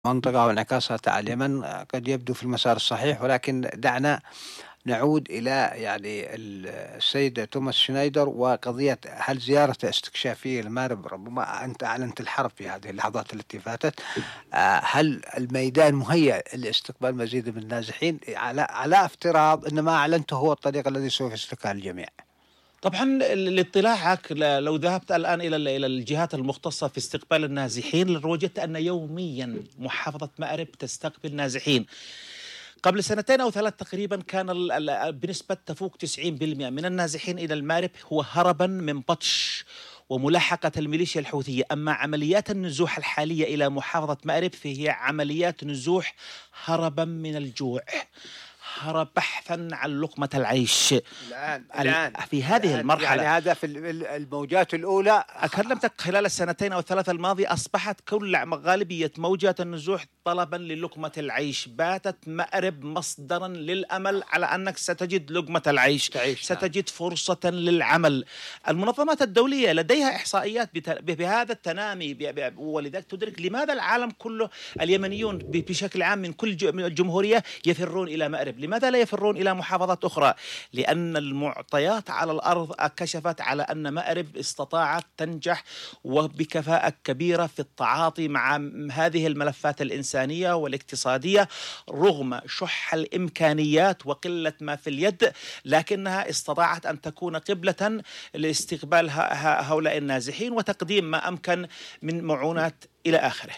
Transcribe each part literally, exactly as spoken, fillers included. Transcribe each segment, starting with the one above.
المنطقة وانعكاساتها على اليمن قد يبدو في المسار الصحيح، ولكن دعنا نعود إلى يعني ال السيد توماس شنايدر وقضية هل زيارته استكشافية للمأرب، ربما أنت أعلنت الحرب في هذه اللحظات التي فاتت، آآ هل الميدان مُهيأ لاستقبال مزيد من النازحين على على افتراض أن ما أعلنته هو الطريق الذي سوف يسلكه الجميع؟ طبعًا ل لاطلاعك ل لو ذهبت الآن إلى ال إلى الجهات المختصة في استقبال النازحين وجدت أن يوميًا محافظة مأرب تستقبل نازحين. قبل سنتين أو ثلاث تقريبًا كان ال ال بنسبة تفوق تسعين بالمئة من النازحين إلى المأرب هو هربًا من بطش وملاحقة الميليشيا الحوثية، أما عمليات النزوح الحالية إلى محافظة مأرب فهي عمليات نزوح هربًا من الجوع، هرب بحثًا عن لقمة العيش. الآن ال الآن في هذه الآن يعني المرحلة هذا في ال ال الموجات الأولى خ أكلمتك خلال السنتين أو الثلاثة الماضية أصبحت كل غالبية موجات النزوح طلبًا للقمة العيش، باتت مأرب مصدرًا للأمل على أنك ستجد لقمة العيش، تعيش. نعم. ستجد فرصة للعمل. المنظمات الدولية لديها إحصائيات بت بهذا التنامي، ب ب ولذلك تدرك لماذا العالم كله اليمنيون ب بشكل عام من كل ج من الجمهورية يفرون إلى مأرب، لماذا لا يفرون إلى محافظات أخرى؟ لأن المعطيات على الأرض كشفت على أن مأرب استطاعت تنجح وبكفاءة كبيرة في التعاطي مع هذه الملفات الإنسانية والاقتصادية رغم شح الإمكانيات وقلة ما في اليد، لكنها استطاعت أن تكون قبلة لاستقبال هؤلاء النازحين وتقديم ما أمكن من معونات إلى آخره.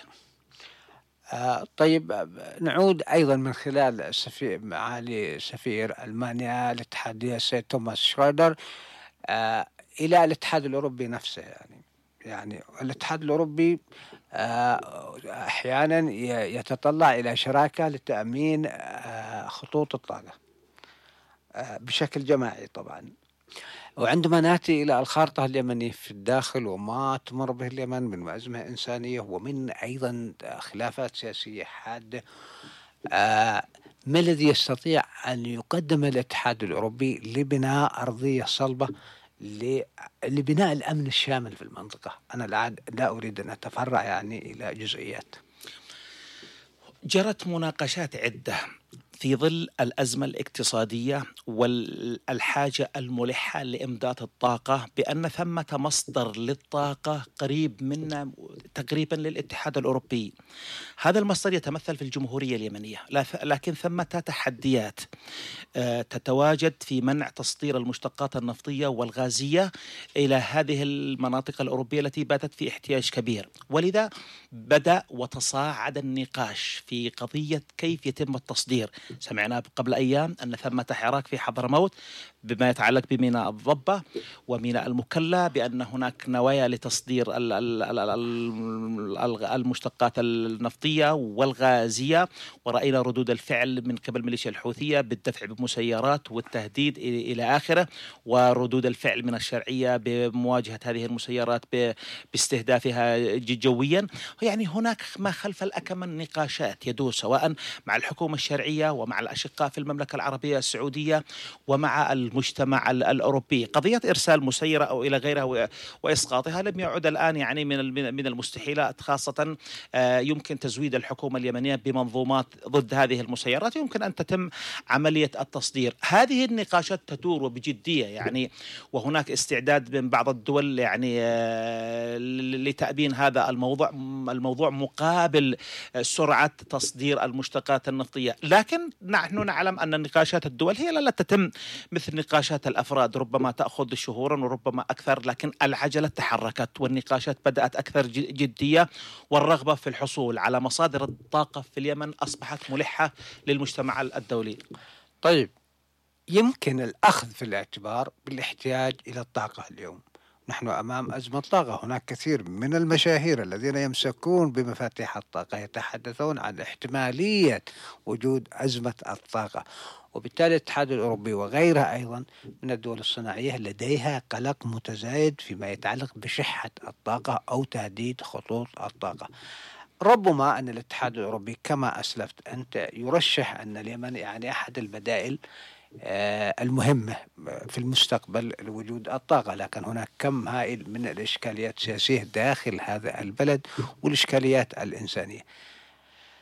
آه طيب، نعود أيضا من خلال السفير معالي سفير ألمانيا الاتحادية السيد توماس شرايدر آه إلى الاتحاد الأوروبي نفسه. يعني يعني الاتحاد الأوروبي آه أحيانا يتطلع إلى شراكة لتأمين آه خطوط الطاقة آه بشكل جماعي طبعا. وعندما نأتي إلى الخارطة اليمنية في الداخل وما تمر به اليمن من أزمة إنسانية ومن أيضا خلافات سياسية حادة، آه ما الذي يستطيع أن يقدم الاتحاد الأوروبي لبناء أرضية صلبة لبناء الأمن الشامل في المنطقة؟ أنا لا لا أريد أن أتفرع يعني إلى جزئيات. جرت مناقشات عدة في ظل الأزمة الاقتصادية والحاجة الملحة لإمداد الطاقة بأن ثمة مصدر للطاقة قريب منا تقريبا للاتحاد الأوروبي. هذا المصدر يتمثل في الجمهورية اليمنية، لكن ثمة تحديات تتواجد في منع تصدير المشتقات النفطية والغازية إلى هذه المناطق الأوروبية التي باتت في احتياج كبير، ولذا بدأ وتصاعد النقاش في قضية كيف يتم التصدير. سمعنا قبل أيام أن ثمة حراك في حضرموت بما يتعلق بميناء الضبة وميناء المكلا بأن هناك نوايا لتصدير المشتقات النفطية والغازية، ورأينا ردود الفعل من قبل ميليشيا الحوثية بالدفع بمسيرات والتهديد إلى آخره، وردود الفعل من الشرعية بمواجهة هذه المسيرات باستهدافها جويا. يعني هناك ما خلف الأكمن نقاشات يدور سواء مع الحكومة الشرعية ومع الأشقاء في المملكة العربية السعودية ومع المجتمع الأوروبي. قضية إرسال مسيرة أو إلى غيرها وإسقاطها لم يعد الآن يعني من من المستحيلات، خاصة يمكن تزويد الحكومة اليمنية بمنظومات ضد هذه المسيرات يمكن أن تتم عملية التصدير. هذه النقاشات تدور وبجدية يعني، وهناك استعداد من بعض الدول يعني لتأبين هذا الموضوع الموضوع مقابل سرعة تصدير المشتقات النفطية. لكن نحن نعلم أن نقاشات الدول هي لا تتم مثل نقاشات الأفراد، ربما تأخذ شهورا وربما أكثر، لكن العجلة تحركت والنقاشات بدأت أكثر جدية، والرغبة في الحصول على مصادر الطاقة في اليمن أصبحت ملحة للمجتمع الدولي. طيب، يمكن الأخذ في الاعتبار بالاحتياج إلى الطاقة اليوم. نحن أمام أزمة طاقة، هناك كثير من المشاهير الذين يمسكون بمفاتيح الطاقة يتحدثون عن احتمالية وجود أزمة الطاقة، وبالتالي الاتحاد الأوروبي وغيرها أيضا من الدول الصناعية لديها قلق متزايد فيما يتعلق بشحة الطاقة أو تهديد خطوط الطاقة. ربما أن الاتحاد الأوروبي كما أسلفت أنت يرشح أن اليمن يعني أحد البدائل المهمة في المستقبل لوجود الطاقة، لكن هناك كم هائل من الإشكاليات السياسية داخل هذا البلد والإشكاليات الإنسانية.